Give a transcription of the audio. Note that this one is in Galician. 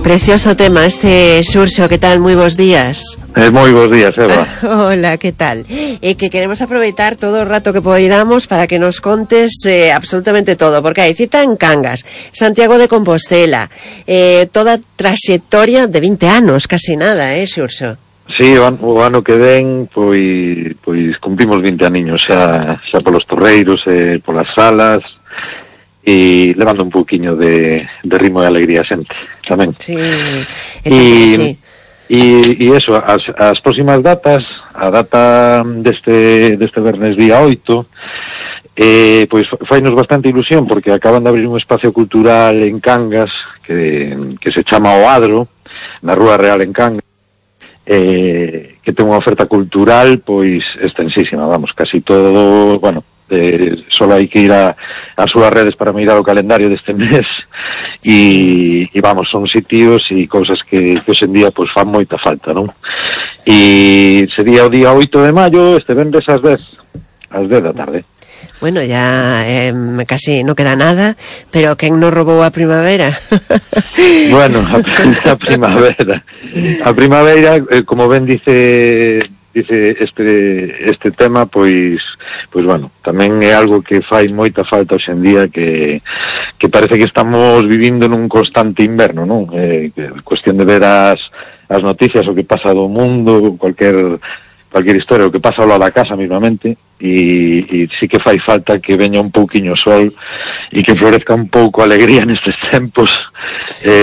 Precioso tema este, Xurxo, que tal? Moi bons días. Moi bons días, Eva. Hola, que tal? Que queremos aproveitar todo o rato que podamos para que nos contes absolutamente todo, porque hai cita en Cangas, Santiago de Compostela, toda traxectoria de 20 anos, casi nada, Xurxo? Sí, o ano que ven, pois cumprimos 20 aniños xa polos torreiros, polas salas, e levando un pouquiño de ritmo e alegría xente, tamén. Sí, sí. E eso, as próximas datas, a data deste vernes día 8, pois fainos bastante ilusión, porque acaban de abrir un espacio cultural en Cangas, que se chama O Adro, na Rúa Real en Cangas, que ten unha oferta cultural, pois, extensísima, vamos, casi todo, bueno, solo hai que ir a súas redes para mirar o calendario deste mes e vamos, son sitios e cousas que hoxe en día pois fan moita falta, non? E sería o día 8 de maio, este venres ás 10 da tarde. Bueno, ya casi no queda nada, pero quen nos robou a primavera? Bueno, a primavera. A primavera, como ben dice este tema, pois bueno, tamén é algo que fai moita falta hoxe en día, que parece que estamos vivindo nun constante inverno, non? Cuestión de ver as noticias, o que pasa do mundo, cualquier historia, o que pasa ao lado da casa mismamente, e sí que fai falta que veña un pouquiño sol e que florezca un pouco a alegría nestes tempos,